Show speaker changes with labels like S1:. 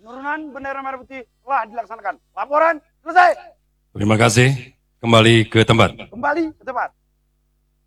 S1: penurunan bendera merah putih telah dilaksanakan. Laporan selesai.
S2: Terima kasih. Kembali ke tempat.
S1: Kembali ke tempat.